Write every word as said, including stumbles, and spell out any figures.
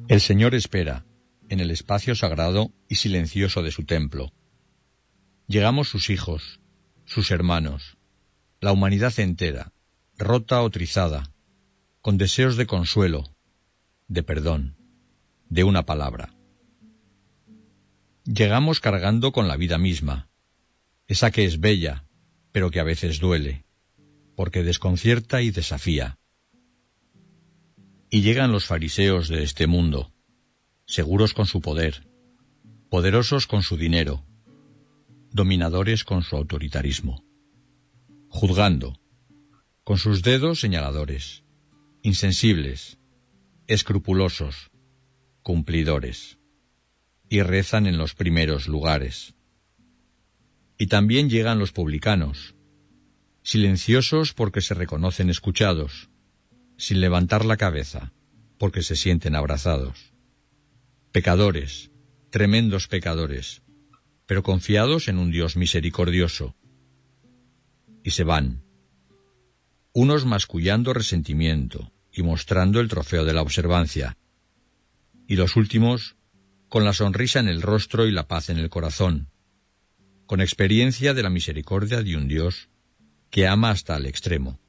El Señor espera, en el espacio sagrado y silencioso de su templo. Llegamos sus hijos, sus hermanos, la humanidad entera, rota o trizada, con deseos de consuelo, de perdón, de una palabra. Llegamos cargando con la vida misma, esa que es bella, pero que a veces duele, porque desconcierta y desafía. Y llegan los fariseos de este mundo, seguros con su poder, poderosos con su dinero, dominadores con su autoritarismo, juzgando, con sus dedos señaladores, insensibles, escrupulosos, cumplidores, y rezan en los primeros lugares. Y también llegan los publicanos, silenciosos porque se reconocen escuchados, sin levantar la cabeza, porque se sienten abrazados. Pecadores, tremendos pecadores, pero confiados en un Dios misericordioso. Y se van, unos mascullando resentimiento y mostrando el trofeo de la observancia, y los últimos con la sonrisa en el rostro y la paz en el corazón, con experiencia de la misericordia de un Dios que ama hasta el extremo.